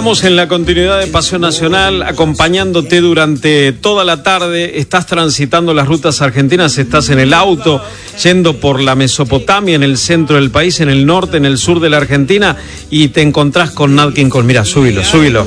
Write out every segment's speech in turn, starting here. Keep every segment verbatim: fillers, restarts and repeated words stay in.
Estamos en la continuidad de Pasión Nacional, acompañándote durante toda la tarde. Estás transitando las rutas argentinas, estás en el auto, yendo por la Mesopotamia, en el centro del país, en el norte, en el sur de la Argentina, y te encontrás con Nat King Cole. Mira, súbilo, súbilo.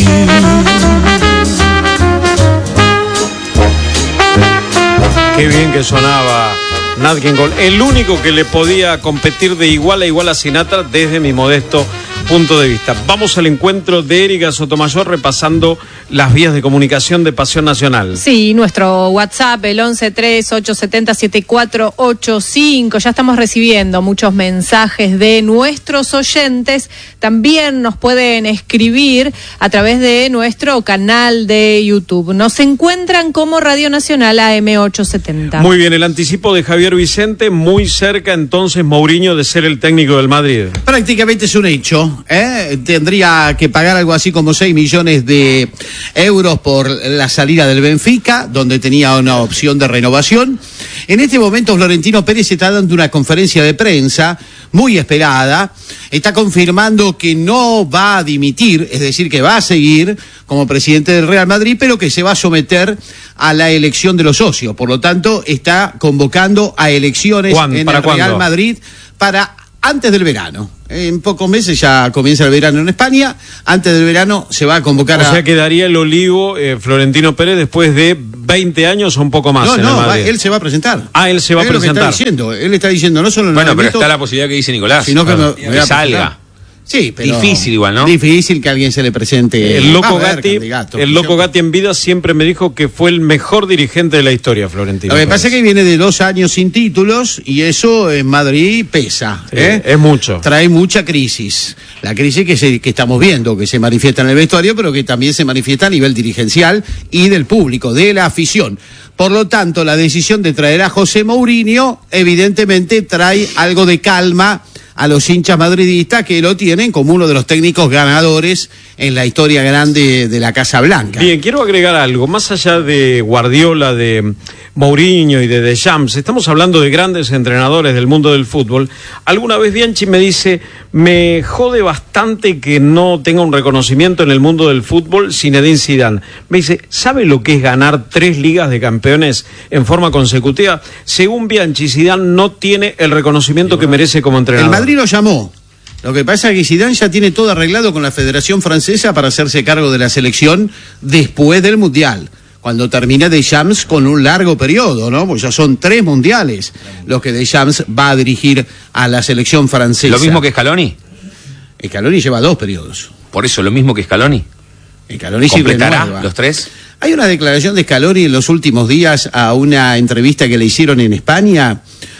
Qué bien que sonaba Nat King Cole, el único que le podía competir de igual a igual a Sinatra desde mi modesto punto de vista. Vamos al encuentro de Erika Sotomayor repasando las vías de comunicación de Pasión Nacional. Sí, nuestro WhatsApp, el once tres ocho siete cero siete cuatro ocho cinco. Ya estamos recibiendo muchos mensajes de nuestros oyentes. También nos pueden escribir a través de nuestro canal de YouTube. Nos encuentran como Radio Nacional A M ochocientos setenta. Muy bien, el anticipo de Javier Vicente, muy cerca entonces Mourinho de ser el técnico del Madrid. Prácticamente es un hecho. ¿Eh? Tendría que pagar algo así como seis millones de euros por la salida del Benfica, donde tenía una opción de renovación. En este momento Florentino Pérez está dando una conferencia de prensa muy esperada, está confirmando que no va a dimitir, es decir, que va a seguir como presidente del Real Madrid, pero que se va a someter a la elección de los socios. Por lo tanto, está convocando a elecciones en el Real Madrid para antes del verano. En pocos meses ya comienza el verano en España. Antes del verano se va a convocar a... O sea, quedaría el olivo eh, Florentino Pérez después de veinte años o un poco más. No, en no, el va, él se va a presentar. Ah, él se va él a presentar. Lo que está diciendo. Él está diciendo, no solo en Bueno, el pero ámbito, está la posibilidad que dice Nicolás. Sino que, claro, me, que me salga. Sí, pero difícil igual, ¿no? Difícil que alguien se le presente. El loco ver, Gatti, candidato. el loco Gatti en vida siempre me dijo que fue el mejor dirigente de la historia, Florentino. Lo que pasa es que viene de dos años sin títulos y eso en Madrid pesa. Sí, ¿eh? Es mucho. Trae mucha crisis. La crisis que, se, que estamos viendo, que se manifiesta en el vestuario, pero que también se manifiesta a nivel dirigencial y del público, de la afición. Por lo tanto, la decisión de traer a José Mourinho, evidentemente trae algo de calma a los hinchas madridistas, que lo tienen como uno de los técnicos ganadores en la historia grande de la Casa Blanca. Bien, quiero agregar algo, más allá de Guardiola, de Mourinho y de Deschamps, estamos hablando de grandes entrenadores del mundo del fútbol. Alguna vez Bianchi me dice, me jode bastante que no tenga un reconocimiento en el mundo del fútbol Zinedine Zidane. Me dice, ¿sabe lo que es ganar tres ligas de campeones en forma consecutiva? Según Bianchi, Zidane no tiene el reconocimiento que merece como entrenador. El Madrid lo llamó. Lo que pasa es que Zidane ya tiene todo arreglado con la Federación Francesa para hacerse cargo de la selección después del Mundial, cuando termine Deschamps con un largo periodo, ¿no? Pues ya son tres mundiales los que Deschamps va a dirigir a la selección francesa. ¿Lo mismo que Scaloni? Scaloni lleva dos periodos. Por eso, ¿lo mismo que Scaloni? Scaloni sí ¿completará renueva. los tres? Hay una declaración de Scaloni en los últimos días a una entrevista que le hicieron en España,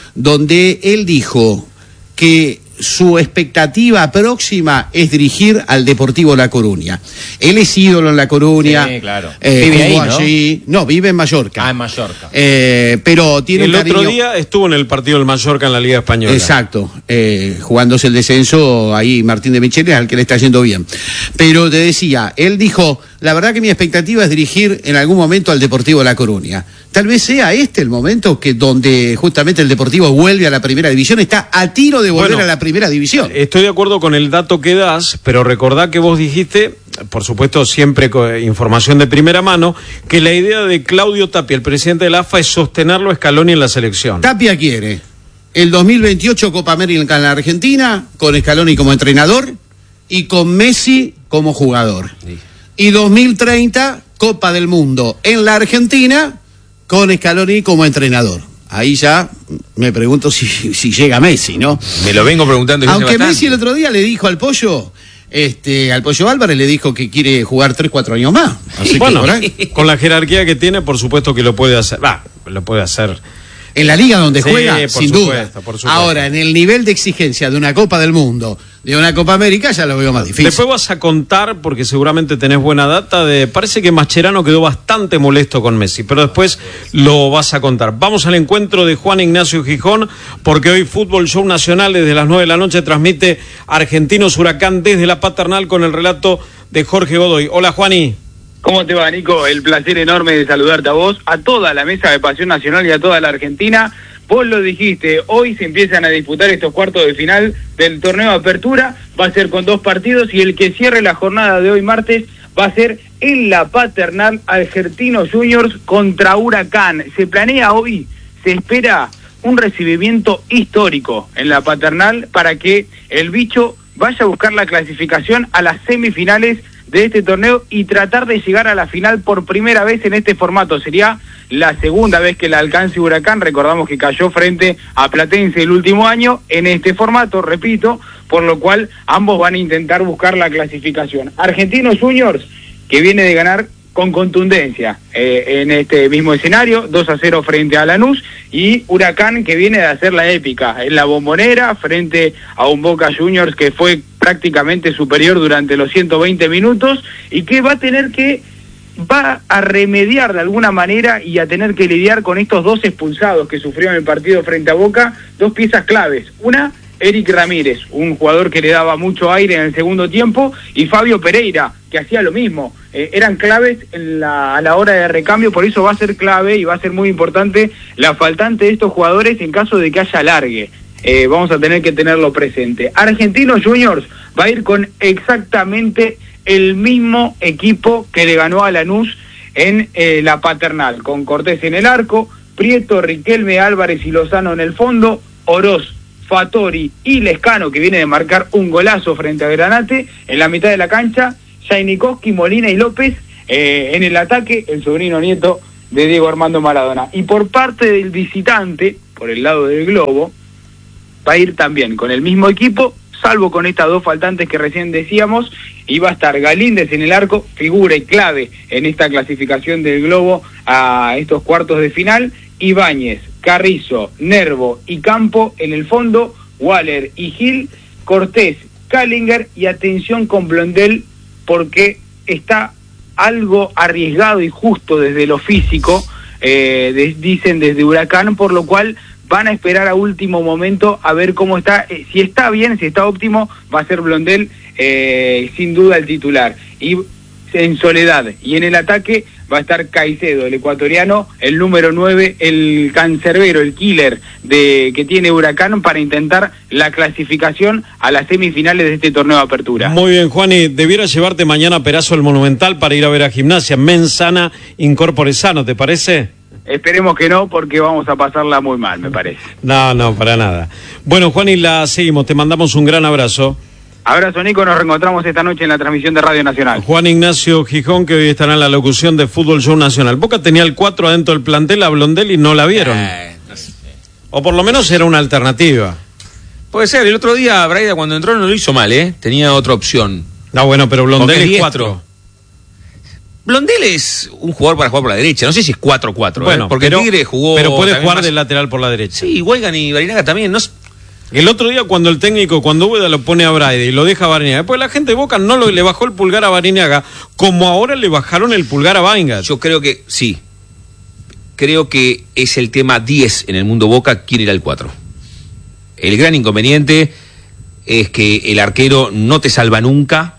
donde él dijo que su expectativa próxima es dirigir al Deportivo La Coruña. Él es ídolo en La Coruña. Sí, claro. Eh, ¿Vive ahí, no? allí. No, vive en Mallorca. Ah, en Mallorca. Eh, pero tiene el un cariño... otro día estuvo en el partido del Mallorca en la Liga Española. Exacto, eh, jugándose el descenso ahí Martín de Micheles, al que le está yendo bien. Pero te decía, él dijo, la verdad que mi expectativa es dirigir en algún momento al Deportivo La Coruña. Tal vez sea este el momento que donde justamente el Deportivo vuelve a la primera división, está a tiro de volver bueno, a la primera división. Estoy de acuerdo con el dato que das, pero recordá que vos dijiste, por supuesto siempre con información de primera mano, que la idea de Claudio Tapia, el presidente de la A F A, es sostenerlo a Scaloni en la selección. Tapia quiere el dos mil veintiocho Copa América en la Argentina, con Scaloni como entrenador y con Messi como jugador. Sí. Y dos mil treinta Copa del Mundo en la Argentina, con Scaloni como entrenador. Ahí ya me pregunto si, si llega Messi, ¿no? Me lo vengo preguntando. Aunque Messi el otro día le dijo al Pollo, este, al Pollo Álvarez le dijo que quiere jugar tres, cuatro años más. Así bueno, que, con la jerarquía que tiene, por supuesto que lo puede hacer. Va, lo puede hacer. En la liga donde sí, juega, por sin supuesto, duda. Por supuesto. Ahora, en el nivel de exigencia de una Copa del Mundo, de una Copa América, ya lo veo más difícil. Después vas a contar, porque seguramente tenés buena data, de parece que Mascherano quedó bastante molesto con Messi, pero después lo vas a contar. Vamos al encuentro de Juan Ignacio Gijón, porque hoy Fútbol Show Nacional desde las nueve de la noche transmite Argentinos Huracán desde la Paternal con el relato de Jorge Godoy. Hola, Juani. ¿Cómo te va, Nico? El placer enorme de saludarte a vos, a toda la mesa de Pasión Nacional y a toda la Argentina. vos lo dijiste, hoy se empiezan a disputar estos cuartos de final del torneo de apertura, va a ser con dos partidos y el que cierre la jornada de hoy martes va a ser en la Paternal Argentinos Juniors contra Huracán. Se planea hoy, se espera un recibimiento histórico en la Paternal para que el bicho vaya a buscar la clasificación a las semifinales de este torneo y tratar de llegar a la final por primera vez en este formato. Sería la segunda vez que la alcance Huracán. Recordamos que cayó frente a Platense el último año en este formato, repito, por lo cual ambos van a intentar buscar la clasificación. Argentinos Juniors, que viene de ganar con contundencia eh, en este mismo escenario, dos a cero frente a Lanús, y Huracán, que viene de hacer la épica en la Bombonera frente a un Boca Juniors que fue prácticamente superior durante los ciento veinte minutos y que va a tener que va a remediar de alguna manera y a tener que lidiar con estos dos expulsados que sufrió en el partido frente a Boca, dos piezas claves. Una, Eric Ramírez, un jugador que le daba mucho aire en el segundo tiempo, y Fabio Pereira, que hacía lo mismo. Eh, eran claves en la, a la hora de recambio, por eso va a ser clave y va a ser muy importante la faltante de estos jugadores en caso de que haya alargue. Eh, vamos a tener que tenerlo presente. Argentinos Juniors va a ir con exactamente el mismo equipo que le ganó a Lanús en eh, la Paternal, con Cortés en el arco, Prieto, Riquelme, Álvarez y Lozano en el fondo, Oroz, Fattori y Lescano, que viene de marcar un golazo frente a Granate, en la mitad de la cancha, Jainikowski, Molina y López, eh, en el ataque, el sobrino nieto de Diego Armando Maradona. Y por parte del visitante, por el lado del globo, va a ir también con el mismo equipo, salvo con estas dos faltantes que recién decíamos, y va a estar Galíndez en el arco, figura y clave en esta clasificación del globo a estos cuartos de final, Ibáñez, Carrizo, Nervo y Campo en el fondo, Waller y Gil, Cortés, Callinger, y atención con Blondel porque está algo arriesgado y justo desde lo físico, eh, de, dicen desde Huracán, por lo cual van a esperar a último momento a ver cómo está, eh, si está bien, si está óptimo, va a ser Blondel eh, sin duda el titular. Y en Soledad y en el ataque va a estar Caicedo, el ecuatoriano, el número nueve, el cancerbero, el killer de que tiene Huracán para intentar la clasificación a las semifinales de este torneo de apertura. Muy bien, Juani, debiera llevarte mañana a Perazo el Monumental para ir a ver a Gimnasia. Men sana, incorpore sano, ¿te parece? Esperemos que no, porque vamos a pasarla muy mal, me parece. No, no, para nada. Bueno, Juani, la seguimos, te mandamos un gran abrazo. Abrazo, Nico, nos reencontramos esta noche en la transmisión de Radio Nacional. Juan Ignacio Gijón, que hoy estará en la locución de Fútbol Show Nacional. Boca tenía el cuatro adentro del plantel, a Blondel, y no la vieron. Eh, no sé. O por lo menos era una alternativa. Puede ser, el otro día Braida cuando entró no lo hizo mal, ¿eh? Tenía otra opción. No, bueno, pero Blondel es cuatro. Blondel es un jugador para jugar por la derecha, no sé si es cuatro cuatro, bueno, ¿eh? Porque pero, Tigre jugó... Pero puede jugar más de lateral por la derecha. Sí, Weigand y Barinaga también, no sé. El otro día cuando el técnico, cuando Úbeda lo pone a Braida y lo deja a Barinaga, después la gente de Boca no lo, le bajó el pulgar a Barinaga, como ahora le bajaron el pulgar a Weingart. Yo creo que sí, creo que es el tema diez en el mundo Boca, quién era el cuatro. El gran inconveniente es que el arquero no te salva nunca,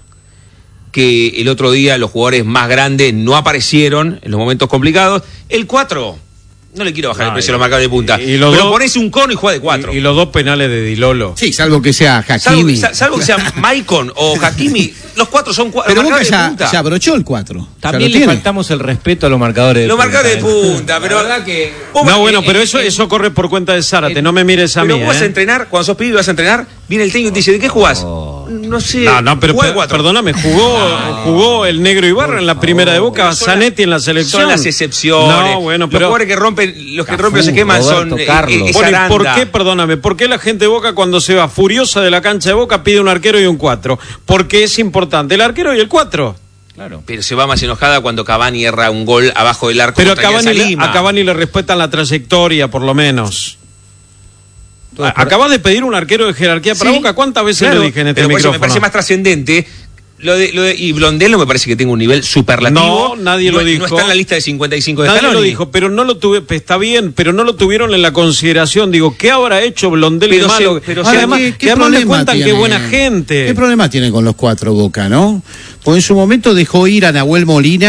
que el otro día los jugadores más grandes no aparecieron en los momentos complicados. El cuatro... No le quiero bajar no, el precio a los marcadores de punta. Y, y pero dos, ponés un cono y juega de cuatro. Y, y los dos penales de Dilolo. Sí, salvo que sea Hakimi. Salvo, salvo que sea Maicon o Hakimi. Los cuatro son cuatro. Pero Boca ya, ya abrochó el cuatro. También le faltamos el respeto a los marcadores de los punta. Los marcadores de punta, pero... La verdad que... No, bueno, pero eso, eso corre por cuenta de Zárate, no me mires a pero mí. Pero vos vas ¿eh? a entrenar, cuando sos pibe vas a entrenar, viene el técnico y te dice, ¿de qué jugás? Oh. No sé. No, no, pero per, perdóname, jugó no. jugó el Negro Ibarra en la primera de Boca, Zanetti en la selección. Son las excepciones. No, bueno, pero... Los jugadores que rompen, los que Cafú, rompen los esquemas son... Eh, eh, bueno, ¿por qué, perdóname, por qué la gente de Boca cuando se va furiosa de la cancha de Boca pide un arquero y un cuatro? Porque es importante el arquero y el cuatro. Claro. Pero se va más enojada cuando Cavani erra un gol abajo del arco. Pero a Cavani, a Cavani le respetan la trayectoria, por lo menos. Acabas de pedir un arquero de jerarquía para sí, Boca. ¿Cuántas veces claro, lo dije en este pero micrófono? Me parece más trascendente. Lo de, lo de, y Blondel no me parece que tenga un nivel superlativo. No, nadie no, lo dijo. No está en la lista de cincuenta y cinco de Nadie Scaloni. lo dijo, pero no lo tuve, está bien, pero no lo tuvieron en la consideración. Digo, ¿qué habrá hecho Blondel de malo? Se, pero ahora, además, ¿qué, qué además le cuentan tiene, qué buena gente. ¿Qué problema tiene con los cuatro Boca, no? Pues en su momento dejó ir a Nahuel Molina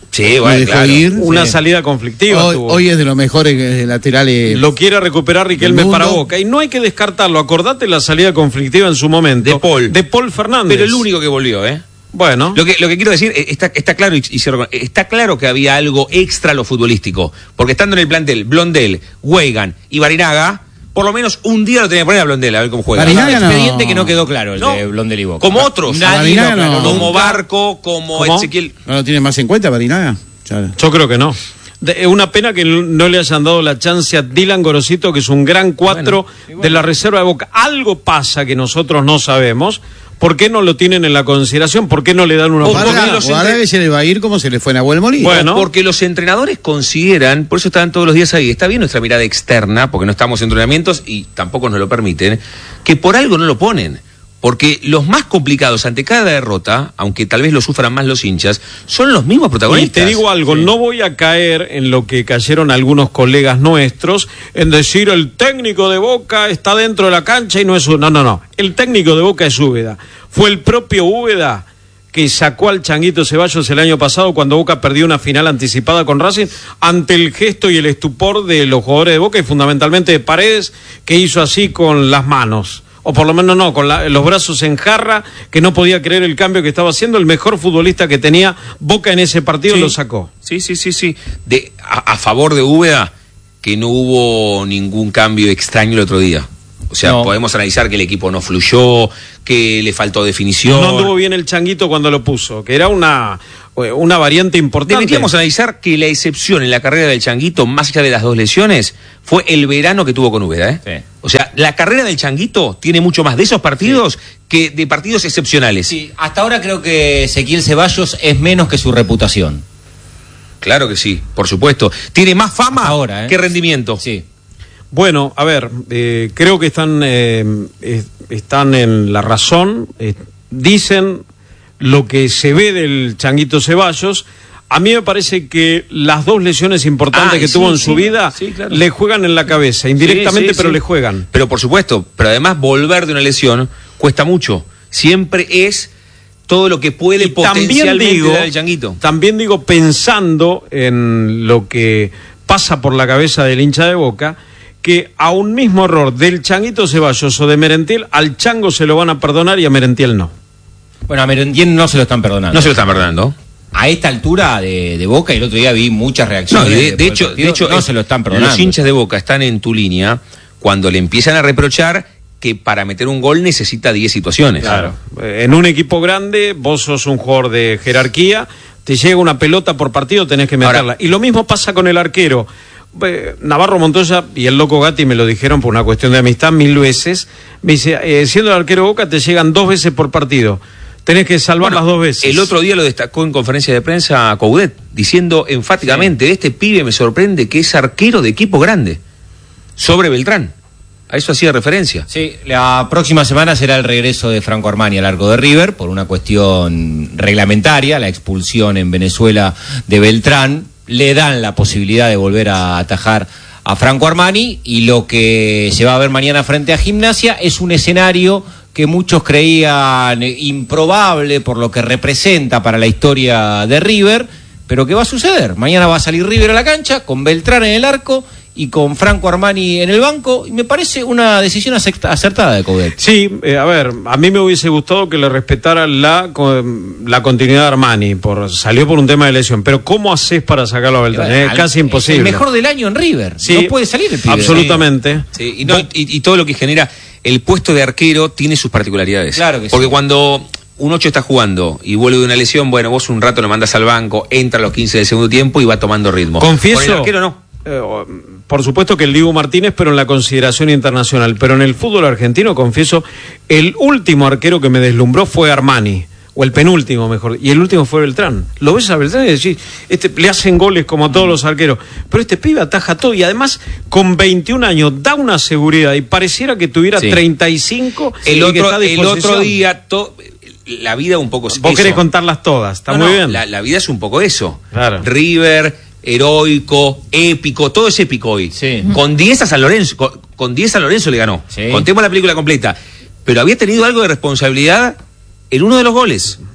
Sí, bueno, dejó claro. ir. Una Sí. salida conflictiva Hoy, tuvo. hoy es de los mejores laterales. Lo quiere recuperar Riquelme mundo. para Boca. Y no hay que descartarlo. Acordate la salida conflictiva en su momento. De Paul. De Paul Fernández. Pero el único que volvió, ¿eh? Bueno. Lo que, lo que quiero decir, eh, está, está claro y, y cierro con- está claro que había algo extra a lo futbolístico. Porque estando en el plantel, Blondel, Weigan y Barinaga, por lo menos un día lo tenía que poner a Blondel a ver cómo juega. Barinaga Un no. expediente que no quedó claro, el No. de Blondel y Boca. Como otros. Nadie Barinaga lo aclaró no. nunca. Como Barco, como ¿Cómo? Ezequiel. ¿No lo tiene más en cuenta, Barinaga? Ya. Yo creo que no. Es una pena que no le hayan dado la chance a Dylan Gorosito, que es un gran cuatro de la reserva de Boca. Algo pasa que nosotros no sabemos. ¿Por qué no lo tienen en la consideración? ¿Por qué no le dan una O oportunidad? porque Guarda, los guarda entre- que se le va a ir como se le fue a Nahuel Molina. Bueno. Porque los entrenadores consideran, por eso estaban todos los días ahí, está bien nuestra mirada externa, porque no estamos en entrenamientos y tampoco nos lo permiten, que por algo no lo ponen. Porque los más complicados ante cada derrota, aunque tal vez lo sufran más los hinchas, son los mismos Y protagonistas. te digo algo, no voy a caer en lo que cayeron algunos colegas nuestros, en decir el técnico de Boca está dentro de la cancha y no es un... No, no, no. El técnico de Boca es Úbeda. Fue el propio Úbeda que sacó al Changuito Ceballos el año pasado cuando Boca perdió una final anticipada con Racing ante el gesto y el estupor de los jugadores de Boca y fundamentalmente de Paredes, que hizo así con las manos. O por lo menos no, con la, los brazos en jarra, que no podía creer el cambio que estaba haciendo. El mejor futbolista que tenía Boca en ese partido Sí. lo sacó. Sí, sí, sí, sí. De, a, a favor de Úbeda, que no hubo ningún cambio extraño el otro día. O sea, No. podemos analizar que el equipo no fluyó, que le faltó definición. No anduvo bien el Changuito cuando lo puso, que era una, una variante importante. Deberíamos analizar que la excepción en la carrera del Changuito, más allá de las dos lesiones, fue el verano que tuvo con Úbeda, ¿eh? Sí. O sea, la carrera del Changuito tiene mucho más de esos partidos que de partidos excepcionales. Sí, hasta ahora creo que Ezequiel Ceballos es menos que su reputación. Claro que sí, por supuesto. Tiene más fama Hasta ahora, ¿eh? que rendimiento. Sí. Bueno, a ver, eh, creo que están, eh, eh, están en la razón, eh, dicen lo que se ve del Changuito Ceballos. A mí me parece que las dos lesiones importantes Ay, que sí, tuvo en sí, su vida sí, claro. le juegan en la cabeza, indirectamente, Sí, sí, pero sí. le juegan. Pero por supuesto, pero además volver de una lesión cuesta mucho. Siempre es todo lo que puede Y también potencialmente digo, dar el Changuito. también digo, pensando en lo que pasa por la cabeza del hincha de Boca, que a un mismo error del Changuito Ceballos o de Merentiel, al Chango se lo van a perdonar y a Merentiel no. Bueno, a Merentiel no se lo están perdonando. No se lo están perdonando. A esta altura de, de Boca, el otro día vi muchas No, reacciones. y de, después de del hecho, partido, de hecho no es- se lo están perdonando. los hinchas de Boca están en tu línea cuando le empiezan a reprochar que para meter un gol necesita diez situaciones. Claro. Eh, En un equipo grande, vos sos un jugador de jerarquía, te llega una pelota por partido, tenés que meterla. Ahora- y lo mismo pasa con el arquero. Eh, Navarro Montoya y el loco Gatti me lo dijeron por una cuestión de amistad mil veces. Me dice, eh, siendo el arquero Boca, te llegan dos veces por partido. Tenés que salvar Bueno, las dos veces. El otro día lo destacó en conferencia de prensa Coudet, diciendo enfáticamente, este pibe me sorprende que es arquero de equipo grande, sobre Beltrán. A eso hacía referencia. Sí, la próxima semana será el regreso de Franco Armani al arco de River por una cuestión reglamentaria, la expulsión en Venezuela de Beltrán. Le dan la posibilidad de volver a atajar a Franco Armani y lo que se va a ver mañana frente a Gimnasia es un escenario que muchos creían improbable por lo que representa para la historia de River, pero que va a suceder. Mañana va a salir River a la cancha con Beltrán en el arco y con Franco Armani en el banco, y me parece una decisión acerta- acertada de Coudet. Sí, eh, a ver, a mí me hubiese gustado que le respetara la, co- la continuidad de Armani, por, salió por un tema de lesión, pero ¿cómo haces para sacarlo a Beltrán? Es Al- casi imposible. El mejor del año en River. Sí, no puede salir el pibe. absolutamente. Sí, y, no- y- y todo lo que genera el puesto de arquero tiene sus particularidades. Claro que Porque sí. cuando un ocho está jugando y vuelve de una lesión, bueno, vos un rato lo mandas al banco, entra a los quince del segundo tiempo y va tomando ritmo. Confieso, Con el arquero no. eh, por supuesto que el Dibu Martínez, pero en la consideración internacional. Pero en el fútbol argentino, confieso, el último arquero que me deslumbró fue Armani, o el penúltimo mejor, y el último fue Beltrán. Lo ves a Beltrán y decís, este, le hacen goles como a todos los arqueros, pero este pibe ataja todo y además con veintiún años da una seguridad y pareciera que tuviera Sí. treinta y cinco El y que otro, está a el disposición. otro día, to- la vida un poco es Vos eso. querés contarlas todas, está No, muy no, bien. La, la vida es un poco eso. Claro. River, heroico, épico, todo es épico hoy. Sí. Con diez a San Lorenzo, con, con diez a Lorenzo le ganó. Sí. Contemos la película completa. Pero había tenido algo de responsabilidad en uno de los goles.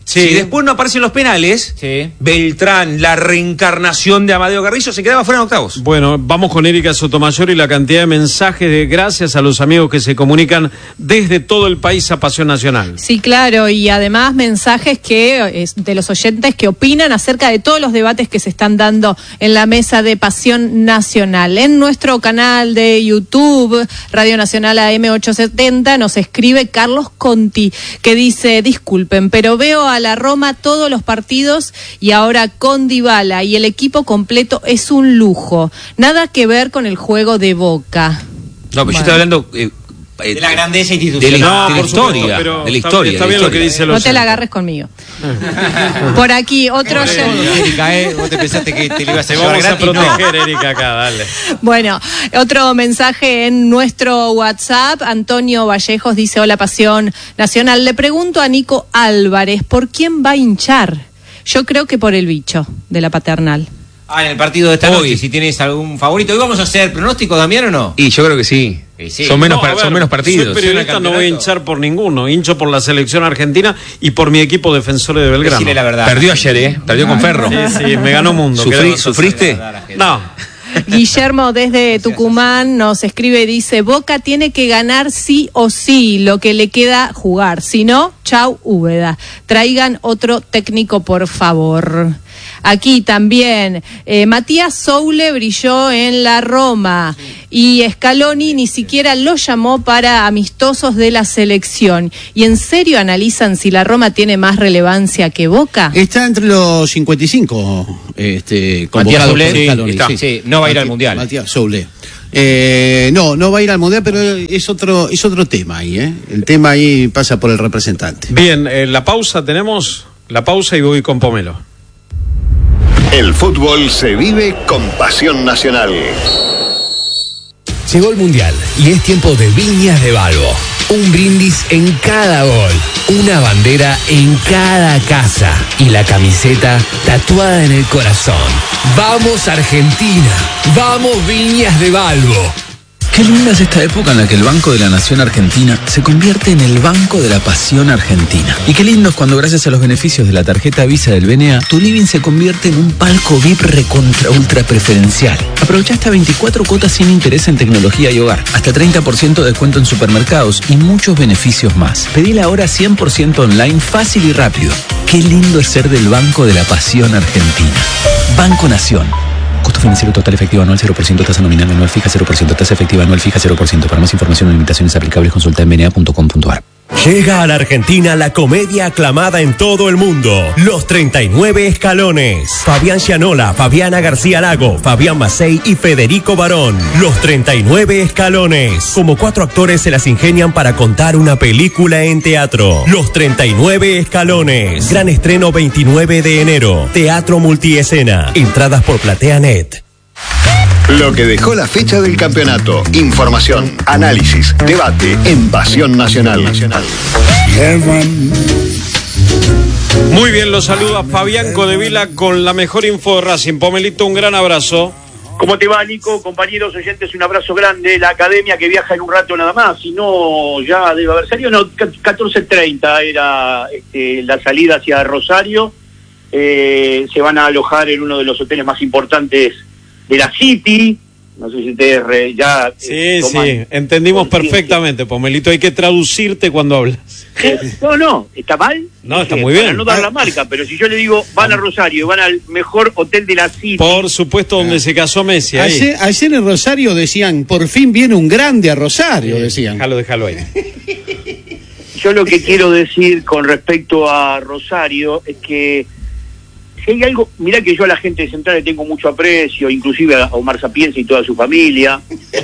Sí. Si después no aparecen los penales, Sí. Beltrán, la reencarnación de Amadeo Carrillo, se quedaba fuera en octavos. Bueno, vamos con Erika Sotomayor y la cantidad de mensajes de gracias a los amigos que se comunican desde todo el país a Pasión Nacional. Sí, claro, y además mensajes que es, de los oyentes que opinan acerca de todos los debates que se están dando en la mesa de Pasión Nacional. En nuestro canal de YouTube, Radio Nacional A M ochocientos setenta, nos escribe Carlos Conti, que dice, disculpen, pero veo a la Roma todos los partidos y ahora con Dybala y el equipo completo es un lujo. Nada que ver con el juego de Boca. No, pero bueno. Yo estoy hablando... Eh, eh, De la grandeza de la, institucional. No, de la por historia, supuesto, pero de la está- historia. está de la bien lo que historia. dice el No te oyente. la agarres conmigo. Por aquí, otro oyente. Erika, ¿eh? ¿Vos te pensaste que te lo ibas a Te llevar vamos a gratis? No. proteger, Erika, acá, dale. Bueno, otro mensaje en nuestro WhatsApp. Antonio Vallejos dice, hola Pasión Nacional. Le pregunto a Nico Álvarez, ¿por quién va a hinchar? Yo creo que por el bicho de la Paternal. Ah, en el partido de esta Hoy. noche, si tienes algún favorito. ¿Hoy vamos a hacer pronóstico, Damián, o no? Y yo creo que sí. Sí, sí. Son menos, No, par- a ver, son menos partidos. Soy periodista, no voy a hinchar por ninguno. Hincho por la selección argentina y por mi equipo Defensores de Belgrano. Decile la verdad. Perdió ayer, ¿eh? Perdió con Ferro. Sí, sí, me ganó mundo. Sufrí- ¿qué le vas a hacer? ¿Sufriste? No. Guillermo desde Tucumán nos escribe y dice, Boca tiene que ganar sí o sí, lo que le queda jugar. Si no, chau Úbeda. Traigan otro técnico, por favor. Aquí también, eh, Matías Soule brilló en la Roma y Scaloni ni siquiera lo llamó para amistosos de la selección. ¿Y en serio analizan si la Roma tiene más relevancia que Boca? Está entre los cincuenta y cinco este, Matías convocados Soule, por sí, Scaloni, está. Sí, no va a ir al Mundial. Matías Soule. Eh, no, no va a ir al Mundial, pero es otro, es otro tema ahí, ¿eh? El tema ahí pasa por el representante. Bien, eh, la pausa tenemos. La pausa y voy con Pomelo. El fútbol se vive con Pasión Nacional. Llegó el Mundial y es tiempo de Viñas de Balbo. Un brindis en cada gol, una bandera en cada casa y la camiseta tatuada en el corazón. ¡Vamos Argentina! ¡Vamos Viñas de Balbo! Qué linda es esta época en la que el Banco de la Nación Argentina se convierte en el Banco de la Pasión Argentina. Y qué lindo es cuando gracias a los beneficios de la tarjeta Visa del B N A, tu living se convierte en un palco V I P recontra ultra preferencial. Aprovecha hasta veinticuatro cuotas sin interés en tecnología y hogar, hasta treinta por ciento de descuento en supermercados y muchos beneficios más. Pedila ahora cien por ciento online, fácil y rápido. Qué lindo es ser del Banco de la Pasión Argentina. Banco Nación. Costo financiero total efectivo anual cero por ciento, tasa nominal anual fija cero por ciento, tasa efectiva anual fija cero por ciento. Para más información o limitaciones aplicables consulta en b n a punto com punto a r. Llega a la Argentina la comedia aclamada en todo el mundo, Los treinta y nueve Escalones. Fabián Gianola, Fabiana García Lago, Fabián Macei y Federico Barón. Los treinta y nueve Escalones. Como cuatro actores se las ingenian para contar una película en teatro. Los treinta y nueve Escalones. Gran estreno veintinueve de enero. Teatro multiescena. Entradas por PlateaNet. Lo que dejó la fecha del campeonato. Información, análisis, debate en Pasión Nacional. Muy bien, los saluda Fabián Codevila con la mejor info de Racing. Pomelito, un gran abrazo. ¿Cómo te va, Nico? Compañeros oyentes, un abrazo grande. La academia que viaja en un rato nada más, si no, ya debe haber salido. No, catorce treinta era este, la salida hacia Rosario. Eh, se van a alojar en uno de los hoteles más importantes de la City. No sé si ustedes re, ya... Sí, eh, toman sí, entendimos conciencia. perfectamente, Pomelito. Hay que traducirte cuando hablas. Eh, No, no, ¿está mal? No, está Eh, muy para bien. no dar la marca, pero si yo le digo, van a Rosario, van al mejor hotel de la City... Por supuesto, donde se casó Messi. Ahí. Ayer, ayer en Rosario decían, por fin viene un grande a Rosario, decían. Déjalo, déjalo ahí. Yo lo que quiero decir con respecto a Rosario es que si hay algo, mirá que yo a la gente de Central le tengo mucho aprecio, inclusive a Omar Sapienza y toda su familia,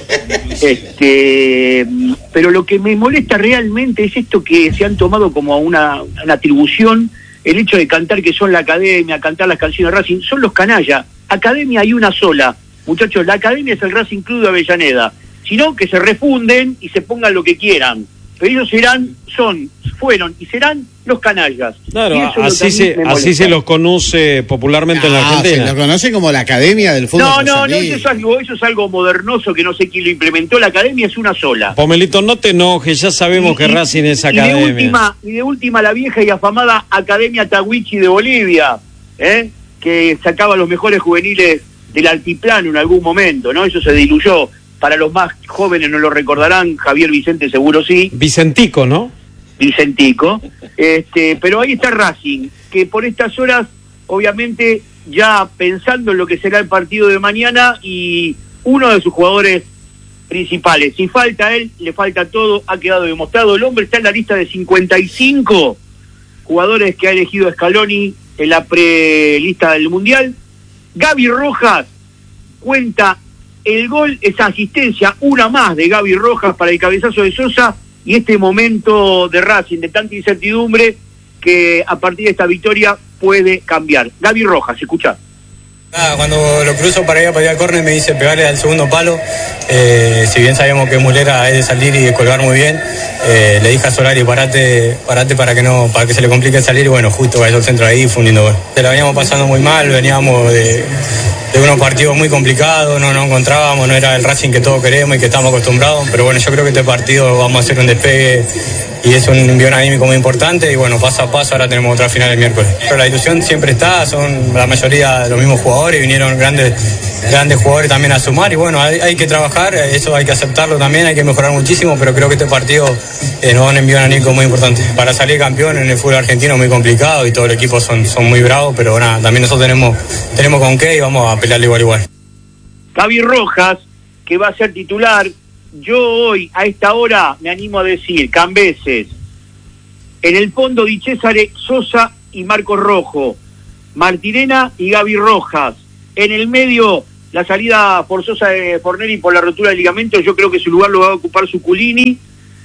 este, pero lo que me molesta realmente es esto que se han tomado como una, una atribución, el hecho de cantar que son la academia, cantar las canciones de Racing, son los canallas. Academia hay una sola, muchachos, la academia es el Racing Club de Avellaneda, sino que se refunden y se pongan lo que quieran. pero ellos serán, son, fueron y serán los canallas. Claro, Y eso es lo que así a mí se, me así molesta. se los conoce popularmente en la Ah, Argentina. se lo conoce como la Academia del Fútbol. No, no, no, Rosalí. eso es algo, eso es algo modernoso que no sé quién lo implementó. La academia es una sola. Pomelito, no te enojes, ya sabemos Y- que y- Racing es y academia. de última, y de última la vieja y afamada Academia Tahuichi de Bolivia, ¿eh? que sacaba los mejores juveniles del altiplano en algún momento, ¿no? Eso se diluyó. Para los más jóvenes no lo recordarán, Javier Vicente seguro sí. Vicentico, ¿no? Vicentico. Este, pero ahí está Racing, que por estas horas, obviamente, ya pensando en lo que será el partido de mañana y uno de sus jugadores principales. Si falta él, le falta todo, ha quedado demostrado. El hombre está en la lista de cincuenta y cinco jugadores que ha elegido Scaloni en la prelista del Mundial. Gaby Rojas cuenta el gol, esa asistencia, una más de Gaby Rojas para el cabezazo de Sosa y este momento de Racing, de tanta incertidumbre que a partir de esta victoria puede cambiar. Gaby Rojas, escuchá. Ah, cuando lo cruzo para ir a patear el córner me dice pegarle al segundo palo, eh, si bien sabíamos que Mulera es de salir y de colgar muy bien, eh, le dije a Solari parate, parate para que no, para que se le complique salir y bueno, justo cayó el centro ahí, fue un lindo gol. Se la veníamos pasando muy mal, veníamos de, de unos partidos muy complicados, no nos encontrábamos, no era el Racing que todos queremos y que estamos acostumbrados, pero bueno, yo creo que este partido vamos a hacer un despegue y es un envío anímico muy importante y bueno, paso a paso ahora tenemos otra final el miércoles. Pero la ilusión siempre está, son la mayoría de los mismos jugadores, vinieron grandes grandes jugadores también a sumar y bueno, hay, hay que trabajar, eso hay que aceptarlo también, hay que mejorar muchísimo, pero creo que este partido eh, nos va a enviar un anímico muy importante. Para salir campeón en el fútbol argentino es muy complicado y todo el equipo son, son muy bravos, pero nada, también nosotros tenemos, tenemos con qué y vamos a pelearle igual igual. Gaby Rojas, que va a ser titular. Yo hoy, a esta hora, me animo a decir, Cambeses, en el fondo Di Cesare, Sosa y Marcos Rojo, Martirena y Gaby Rojas, en el medio la salida forzosa de Fornelli por la rotura del ligamento, yo creo que su lugar lo va a ocupar Zuculini,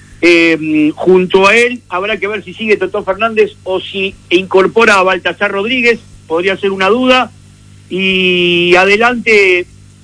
eh, junto a él habrá que ver si sigue Totó Fernández o si incorpora a Baltasar Rodríguez, podría ser una duda, y adelante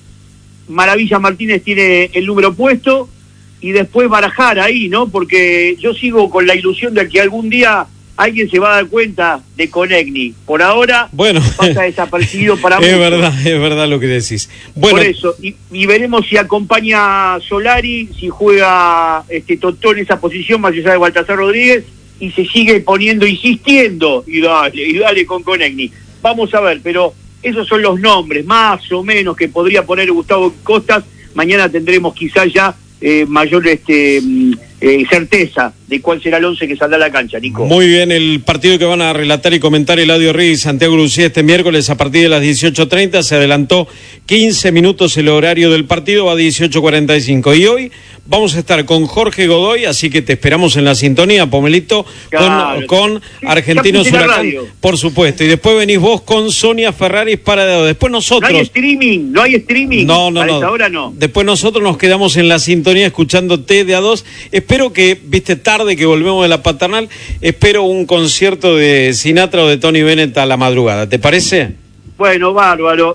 Maravilla Martínez tiene el número puesto y después barajar ahí, ¿no? Porque yo sigo con la ilusión de que algún día alguien se va a dar cuenta de Conegni. Por ahora bueno, pasa desapercibido para es muchos. verdad, es verdad lo que decís. Bueno, Por eso, y, y veremos si acompaña Solari, si juega este Totó en esa posición más allá de Baltasar Rodríguez y se sigue poniendo, insistiendo, y dale, y dale con Conegni. Vamos a ver, pero esos son los nombres, más o menos, que podría poner Gustavo Costas. Mañana tendremos quizás ya eh, mayor este eh, certeza de cuál será el once que saldrá a la cancha, Nico. muy bien, el partido que van a relatar y comentar Eladio Reyes y Santiago Lucía este miércoles a partir de las dieciocho treinta, se adelantó quince minutos el horario del partido, va a dieciocho cuarenta y cinco. Y hoy vamos a estar con Jorge Godoy, así que te esperamos en la sintonía, Pomelito, Claro. con, con Sí, Argentinos ya puse la Huracán, radio. por supuesto. Y después venís vos con Sonia Ferraris para después No nosotros. hay streaming, no hay streaming. No, no, a no. esta hora no. Después nosotros nos quedamos en la sintonía escuchándote de a dos. Espero que, viste, tarde que volvemos de la paternal, espero un concierto de Sinatra o de Tony Bennett a la madrugada. ¿Te parece? Bueno, bárbaro.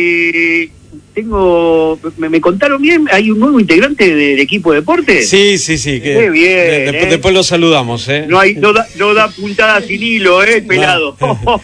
Eh, tengo, me, me contaron bien, hay un nuevo integrante del equipo de deporte. Sí, sí, sí. Que, Qué bien, de- después, eh. después lo saludamos, ¿eh? No hay, no da, no da puntada sin hilo, eh, pelado.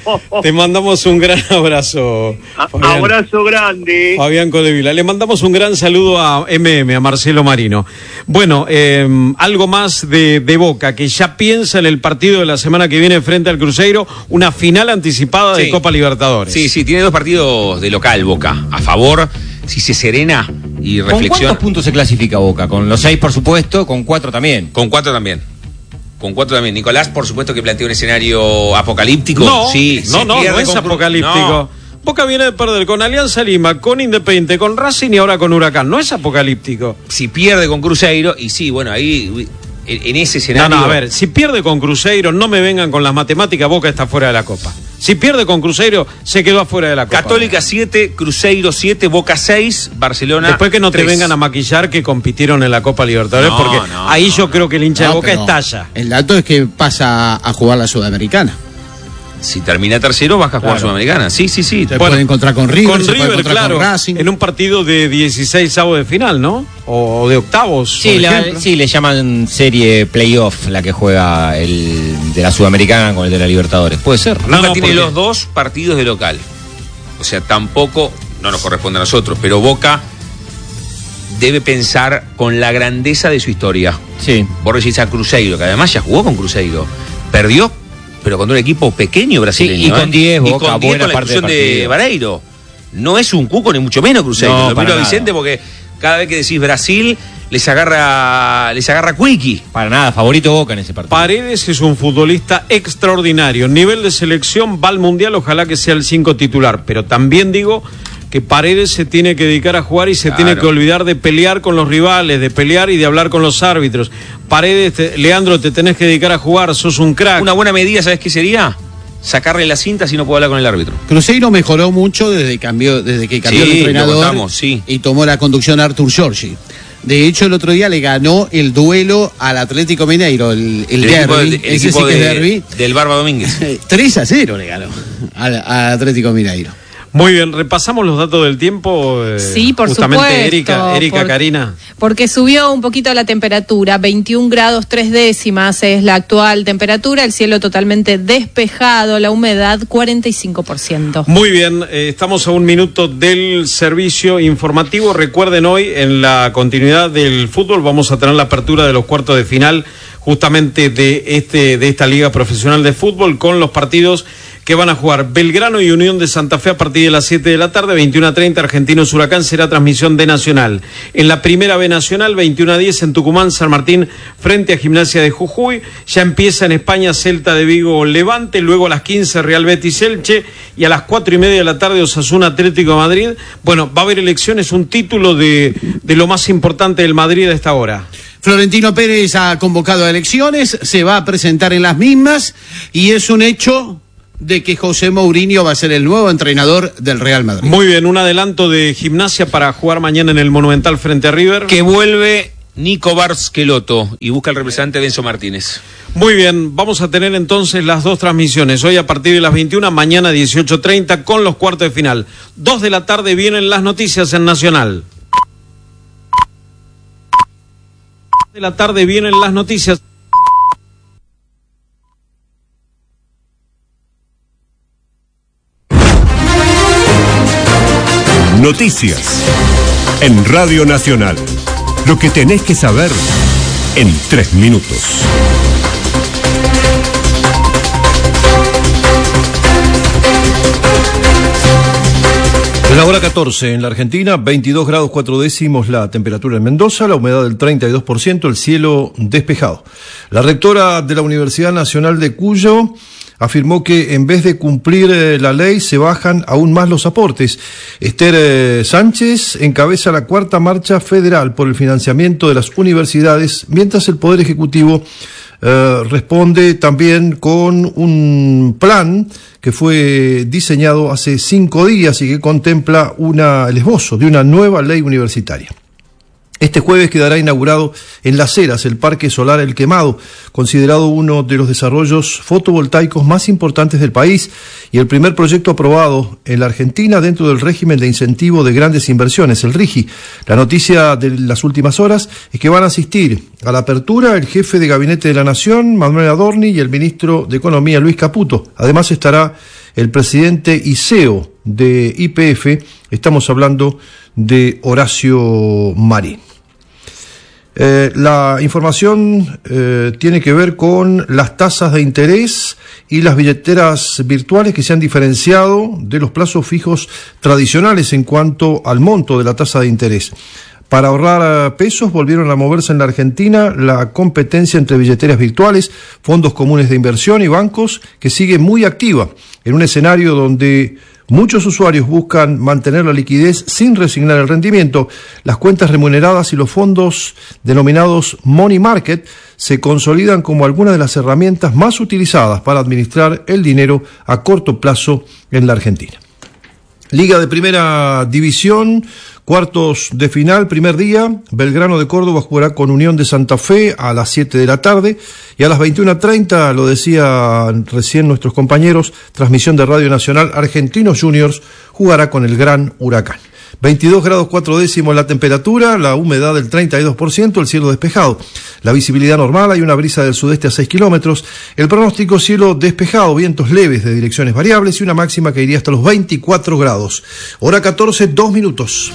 Te mandamos un gran abrazo. A- Fabián. Abrazo grande. Fabián Codevila. Le mandamos un gran saludo a M M, a Marcelo Marino. Bueno, eh, algo más de, de Boca, que ya piensa en el partido de la semana que viene frente al Cruzeiro, una final anticipada de Sí. Copa Libertadores. Sí, sí, tiene dos partidos de local Boca a favor, si se serena y ¿Con reflexiona. cuántos puntos se clasifica Boca? Con los seis, por supuesto, con cuatro también. Con cuatro también. Con cuatro también. Nicolás, por supuesto que plantea un escenario apocalíptico. No, sí, no, se no, pierde no es con Cru- apocalíptico. No. Boca viene de perder con Alianza Lima, con Independiente, con Racing y ahora con Huracán. No es apocalíptico. Si pierde con Cruzeiro, y sí, bueno, ahí en, en ese No, escenario. no, a ver, si pierde con Cruzeiro, no me vengan con las matemáticas, Boca está fuera de la Copa. Si pierde con Cruzeiro, se quedó afuera de la Copa. Católica siete, Cruzeiro siete, Boca seis, Barcelona. Después que no te tres. vengan a maquillar que compitieron en la Copa Libertadores, No, porque no, ahí no, yo no. creo que el hincha de No, Boca pero estalla. El dato es que pasa a jugar la Sudamericana. Si termina tercero, baja a jugar Claro. Sudamericana. Sí, sí, sí. Se puede encontrar con River, con se puede River, encontrar claro, con Racing. en un partido de dieciséis avos de final, ¿no? O de octavos, Sí, por la- ejemplo. sí, le llaman serie playoff la que juega el de la Sudamericana con el de la Libertadores. Puede ser. Boca No, no, tiene porque- los dos partidos de local. O sea, tampoco, no nos corresponde a nosotros, pero Boca debe pensar con la grandeza de su historia. Sí. Vos decís a Cruzeiro, que además ya jugó con Cruzeiro. Perdió, pero contra un equipo pequeño brasileño. Sí, y con ¿eh? diez, Y Boca, con diez buena con la parte del expulsión de partido. Vareiro. No es un cuco, ni mucho menos Cruzeiro. No, Lo para miro a nada. Vicente porque cada vez que decís Brasil, les agarra, les agarra Quickie. Para nada, favorito Boca en ese partido. Paredes es un futbolista extraordinario. Nivel de selección va al Mundial, ojalá que sea el cinco titular. Pero también digo que Paredes se tiene que dedicar a jugar y se Claro. tiene que olvidar de pelear con los rivales, de pelear y de hablar con los árbitros. Paredes, te- Leandro, te tenés que dedicar a jugar, sos un crack. Una buena medida, ¿sabes qué sería? Sacarle la cinta si no puedo hablar con el árbitro. Cruzeiro mejoró mucho desde, cambió, desde que cambió Sí, el lo entrenador contamos, sí. y tomó la conducción Artur Giorgi. De hecho, el otro día le ganó el duelo al Atlético Mineiro, el, el, El equipo, derbi, del- el ese equipo sí que es de- derbi. del Barba Domínguez. tres a cero le ganó al, al Atlético Mineiro. Muy bien, repasamos los datos del tiempo. eh, Sí, por justamente supuesto. Erika, Erika por- Karina. Porque subió un poquito la temperatura, veintiún grados tres décimas es la actual temperatura, el cielo totalmente despejado, la humedad cuarenta y cinco por ciento. Muy bien, eh, estamos a un minuto del servicio informativo. Recuerden, hoy en la continuidad del fútbol vamos a tener la apertura de los cuartos de final justamente de este de esta liga profesional de fútbol con los partidos que van a jugar Belgrano y Unión de Santa Fe a partir de las siete de la tarde, veintiuno a treinta, Argentinos Huracán, será transmisión de Nacional. En la primera B Nacional, veintiuno a diez en Tucumán, San Martín frente a Gimnasia de Jujuy. Ya empieza en España Celta de Vigo Levante, luego a las quince Real Betis Elche y a las cuatro y media de la tarde Osasuna Atlético de Madrid. Bueno, va a haber elecciones, un título de, de lo más importante del Madrid a esta hora. Florentino Pérez ha convocado a elecciones, se va a presentar en las mismas y es un hecho de que José Mourinho va a ser el nuevo entrenador del Real Madrid. Muy bien, un adelanto de Gimnasia para jugar mañana en el Monumental frente a River. Que vuelve Nico Barsqueloto y busca el representante de Enzo Martínez. Muy bien, vamos a tener entonces las dos transmisiones, hoy a partir de las veintiuna, mañana dieciocho treinta con los cuartos de final. Dos de la tarde vienen las noticias en Nacional. De la tarde vienen las noticias. Noticias en Radio Nacional. Lo que tenés que saber en tres minutos. Es la hora catorce en la Argentina, veintidós grados cuatro décimos la temperatura en Mendoza, la humedad del treinta y dos por ciento, el cielo despejado. La rectora de la Universidad Nacional de Cuyo afirmó que en vez de cumplir eh, la ley se bajan aún más los aportes. Esther eh, Sánchez encabeza la cuarta marcha federal por el financiamiento de las universidades, mientras el Poder Ejecutivo eh, responde también con un plan que fue diseñado hace cinco días y que contempla una, el esbozo de una nueva ley universitaria. Este jueves quedará inaugurado en Las Heras el Parque Solar El Quemado, considerado uno de los desarrollos fotovoltaicos más importantes del país y el primer proyecto aprobado en la Argentina dentro del régimen de incentivo de grandes inversiones, el RIGI. La noticia de las últimas horas es que van a asistir a la apertura el jefe de Gabinete de la Nación, Manuel Adorni, y el ministro de Economía, Luis Caputo. Además estará el presidente y C E O de Y P F, estamos hablando de Horacio Marín. Eh, la información eh, tiene que ver con las tasas de interés y las billeteras virtuales que se han diferenciado de los plazos fijos tradicionales en cuanto al monto de la tasa de interés. Para ahorrar pesos volvieron a moverse en la Argentina la competencia entre billeteras virtuales, fondos comunes de inversión y bancos, que sigue muy activa en un escenario donde muchos usuarios buscan mantener la liquidez sin resignar el rendimiento. Las cuentas remuneradas y los fondos denominados Money Market se consolidan como algunas de las herramientas más utilizadas para administrar el dinero a corto plazo en la Argentina. Liga de Primera División, cuartos de final, primer día, Belgrano de Córdoba jugará con Unión de Santa Fe a las siete de la tarde y a las veintiuna treinta, lo decían recién nuestros compañeros, transmisión de Radio Nacional, Argentinos Juniors jugará con el Gran Huracán. veintidós grados cuatro décimos la temperatura, la humedad del treinta y dos por ciento, el cielo despejado. La visibilidad normal, hay una brisa del sudeste a seis kilómetros. El pronóstico, cielo despejado, vientos leves de direcciones variables y una máxima que iría hasta los veinticuatro grados. Hora catorce, dos minutos.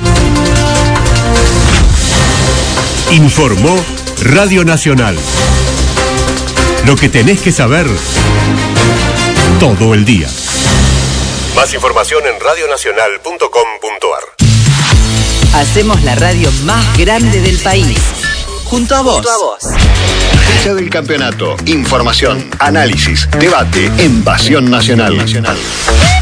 Informó Radio Nacional. Lo que tenés que saber todo el día. Más información en radionacional punto com punto ar. Hacemos la radio más grande del país. Junto a vos. Junto a vos. Fecha del campeonato, información, análisis, debate en Pasión Nacional. Nacional.